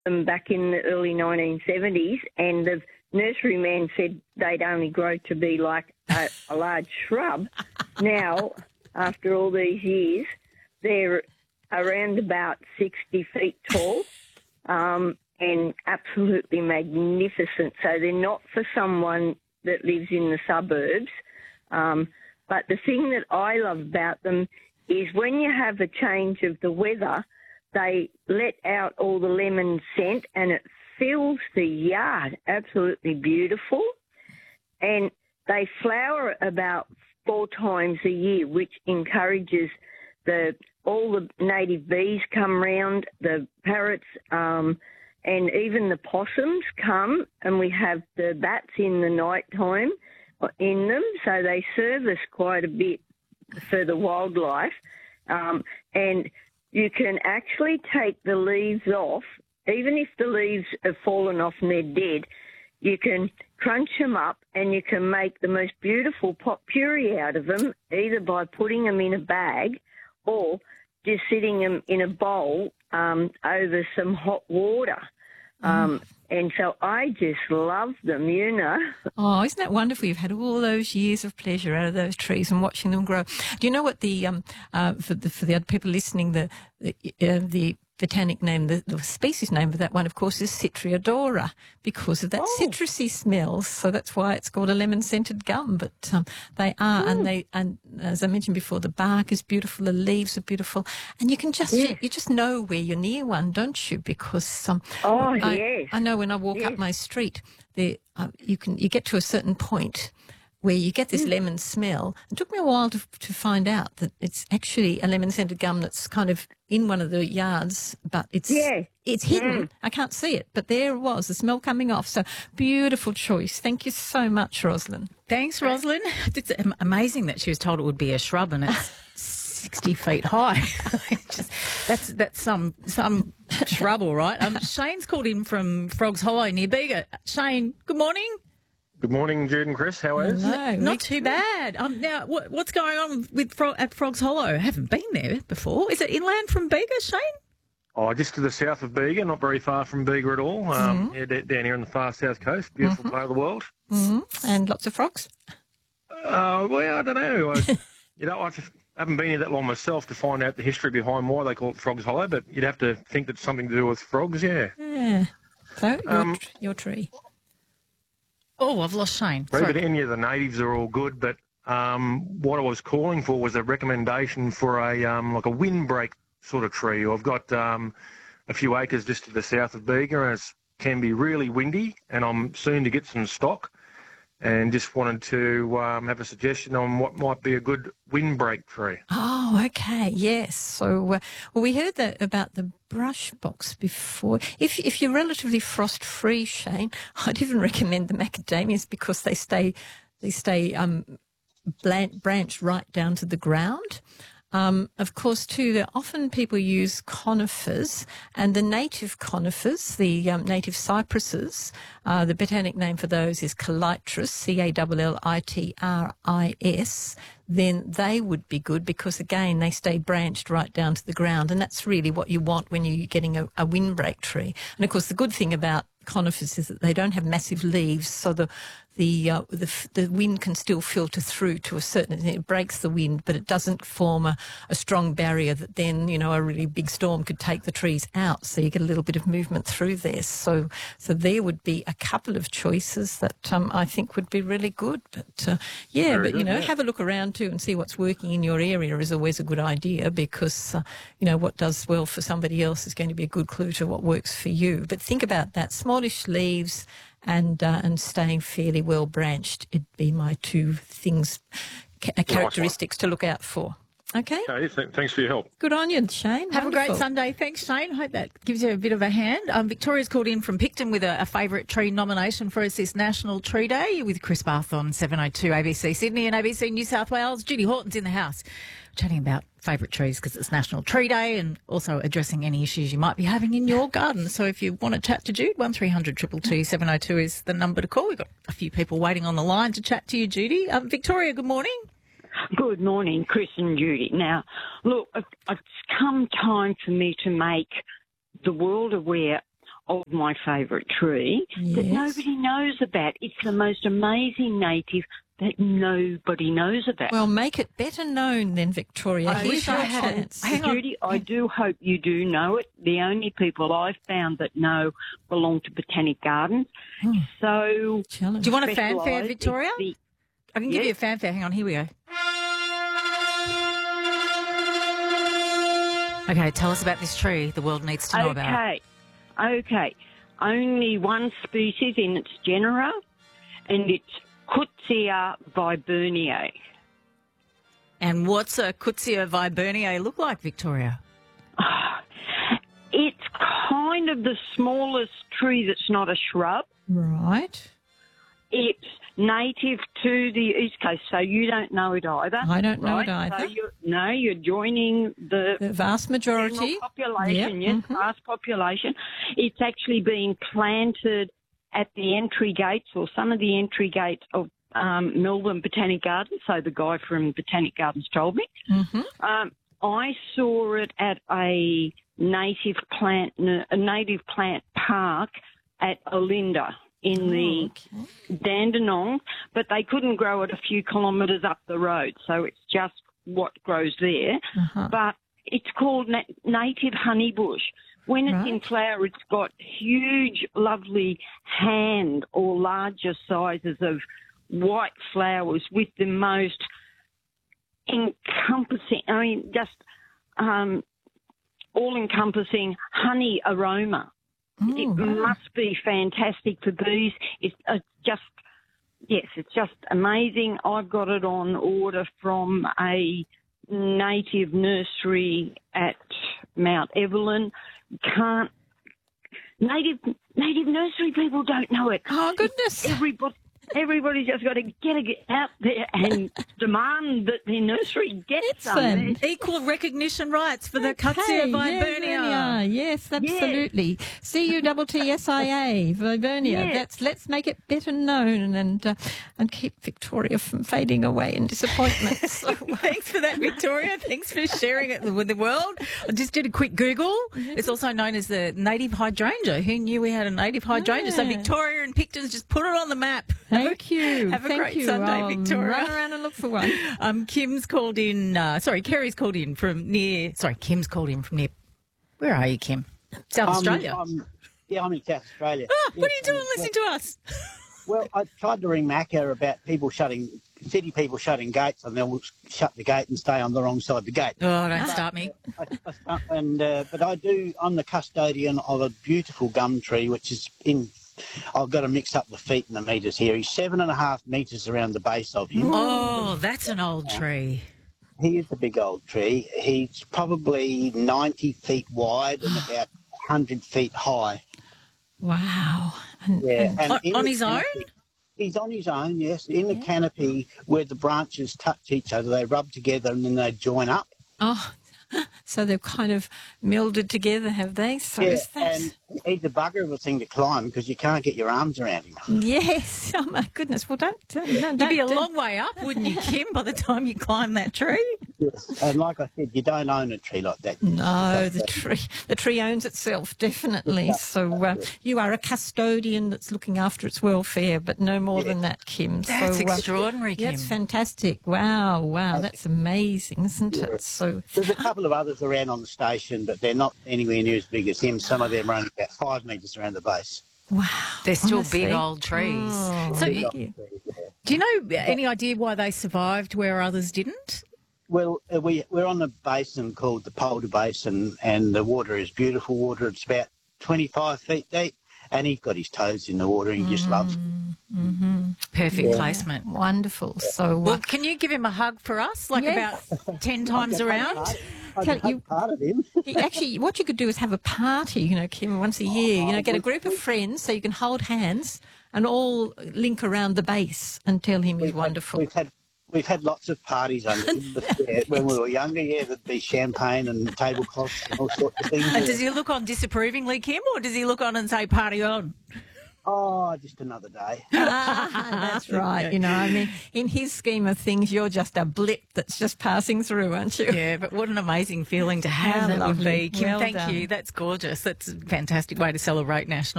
them back in the early 1970s, and the nurseryman said they'd only grow to be like a large shrub. Now, after all these years, they're around about 60 feet tall and absolutely magnificent. So they're not for someone that lives in the suburbs. But the thing that I love about them is when you have a change of the weather, they let out all the lemon scent and it fills the yard. Absolutely beautiful. And they flower about 4 times a year, which encourages all the native bees come round, the parrots, and even the possums come, and we have the bats in the night time in them, so they serve us quite a bit for the wildlife. And you can actually take the leaves off, even if the leaves have fallen off and they're dead, you can crunch them up and you can make the most beautiful pot puree out of them, either by putting them in a bag or just sitting them in a bowl over some hot water. And so I just love them, you know. Oh, isn't that wonderful? You've had all those years of pleasure out of those trees and watching them grow. Do you know what the for the other people listening, the botanic name, the species name of that one, of course, is Citriodora, because of that citrusy smell. So that's why it's called a lemon-scented gum. But they are, and as I mentioned before, the bark is beautiful, the leaves are beautiful, and you can just you just know where you're near one, don't you? Because I know when I walk up my street, there you get to a certain point where you get this lemon smell. It took me a while to find out that it's actually a lemon-scented gum that's kind of in one of the yards, but it's hidden. I can't see it, but there it was, the smell coming off. So beautiful choice. Thank you so much, Rosalind. Thanks, Rosalind. It's amazing that she was told it would be a shrub and it's 60 feet high. That's some shrub, all right. Shane's called in from Frogs Hollow near Bega. Shane, good morning. Good morning, Jude and Chris. How are you? No, not too bad. Now, what's going on with at Frogs Hollow? I haven't been there before. Is it inland from Bega, Shane? Oh, just to the south of Bega, not very far from Bega at all. Down here on the far south coast, beautiful part of the world. And lots of frogs? Well, I don't know. I just haven't been here that long myself to find out the history behind why they call it Frogs Hollow, but you'd have to think that's something to do with frogs, yeah. So, your tree. Oh, I've lost Shane. But any of the natives are all good, but what I was calling for was a recommendation for a windbreak sort of tree. I've got a few acres just to the south of Bega, and it can be really windy, and I'm soon to get some stock, and just wanted to have a suggestion on what might be a good windbreak tree. Oh, okay, yes. So, we heard about the brush box before. If you're relatively frost-free, Shane, I'd even recommend the macadamias because they stay branched right down to the ground. Of course, too, often people use conifers, and the native conifers, the native cypresses, the botanic name for those is Callitris, Callitris, then they would be good because, again, they stay branched right down to the ground, and that's really what you want when you're getting a windbreak tree. And, of course, the good thing about conifers is that they don't have massive leaves, so the wind can still filter through to a certain extent. It breaks the wind, but it doesn't form a strong barrier that then, a really big storm could take the trees out. So you get a little bit of movement through there. So there would be a couple of choices that I think would be really good. But have a look around too and see what's working in your area is always a good idea because, what does well for somebody else is going to be a good clue to what works for you. But think about that, smallish leaves, and staying fairly well branched. It'd be my two things, characteristics to look out for. Okay. Thanks for your help. Good on you, Shane. Have a great Sunday. Thanks, Shane. Hope that gives you a bit of a hand. Victoria's called in from Picton with a favourite tree nomination for us this National Tree Day with Chris Barth on 702 ABC Sydney and ABC New South Wales. Judy Horton's in the house chatting about favourite trees because it's National Tree Day and also addressing any issues you might be having in your garden. So if you want to chat to Jude, 1300 222 702 is the number to call. We've got a few people waiting on the line to chat to you, Judy. Victoria, good morning. Good morning, Chris and Judy. Now, look, it's come time for me to make the world aware of my favourite tree that Yes. nobody knows about. It's the most amazing native that nobody knows about. Well, make it better known then, Victoria. I Here's wish your I had. chance. Hang on. Judy, I do hope you do know it. The only people I've found that know belong to Botanic Gardens. Oh. So Challenge. Do you want a fanfare, specialised, Victoria? it's I can give Yes. you a fanfare. Hang on, here we go. Okay, tell us about this tree the world needs to know about. Okay. Only one species in its genera, and it's Coetzee viburniae. And what's a Coetzee viburniae look like, Victoria? It's kind of the smallest tree that's not a shrub. Right. It's native to the East Coast, so you don't know it either. I don't know right? it either. So you're joining the The vast majority. general population, Yep. yes, vast population. It's actually been planted at the entry gates or some of the entry gates of Melbourne Botanic Gardens. So the guy from Botanic Gardens told me. Mm-hmm. I saw it at a native plant park at Olinda in the Dandenong, but they couldn't grow it a few kilometres up the road, so it's just what grows there. Uh-huh. But it's called native honeybush. When it's in Right. flower, it's got huge, lovely hand or larger sizes of white flowers with the most encompassing, all-encompassing honey aroma. Oh, It wow. must be fantastic for bees. It's just amazing. I've got it on order from a native nursery at Mount Evelyn. Native nursery people don't know it. Oh, goodness. Everybody's just got to get out there and demand that their nursery gets some. Excellent. Equal recognition rights for the Coetzee viburnia. Yes, absolutely. CUTTSIA, Viburnia. Yes. Let's make it better known and keep Victoria from fading away in disappointment. So, Thanks for that, Victoria. Thanks for sharing it with the world. I just did a quick Google. It's also known as the native hydrangea. Who knew we had a native hydrangea? So Yeah. Victoria and Picton's just put it on the map. thank you. Have a Thank great you. Sunday, I'll Victoria. Run around and look for one. Kerry's called in from near, where are you, Kim? South Australia. I'm in South Australia. Oh, what are you doing listening to us? Well, I tried to ring Macca about city people shutting gates, and they'll shut the gate and stay on the wrong side of the gate. Oh, don't start me. But I'm the custodian of a beautiful gum tree, which is I've got to mix up the feet and the metres here. He's 7.5 metres around the base of him. Oh, that's an old tree. He is a big old tree. He's probably 90 feet wide and about 100 feet high. Wow. And in On the his own? canopy- He's on his own, yes. In the canopy where the branches touch each other, they rub together and then they join up. Oh, so they've kind of melded together, have they? So is that... and he's a bugger of a thing to climb because you can't get your arms around him. Yes. Oh, my goodness. Well, You'd be a long way up, wouldn't you, Kim, by the time you climb that tree? Yes. And like I said, you don't own a tree like that. No, the tree owns itself, definitely. So you are a custodian that's looking after its welfare, but no more than that, Kim. That's so, extraordinary, Kim. That's fantastic. Wow, that's amazing, isn't it? So There's a couple of others around on the station, but they're not anywhere near as big as him. Some of them are only about 5 metres around the base. wow, They're still honestly. big old trees. Oh, So thank you. do you know any idea why they survived where others didn't? Well, we're on a basin called the Polder Basin, and the water is beautiful water. It's about 25 feet deep, and he's got his toes in the water and he just loves it. Perfect placement. Wonderful. So Well, can you give him a hug for us, Yes. about 10 times around? I Can can you- hug part of him. actually, what you could do is have a party, Kim, once a year. Get a group of friends so you can hold hands and all link around the base and tell him he's wonderful. We've had lots of parties under him, but when we were younger, there'd be champagne and tablecloths and all sorts of things. And does he look on disapprovingly, Kim, or does he look on and say, party on? Oh, just another day. That's right. You know, I mean, in his scheme of things, you're just a blip that's just passing through, aren't you? Yeah, but what an amazing feeling to have How that would lovely. be. Kim, Well thank done. you. That's gorgeous. That's a fantastic way to celebrate National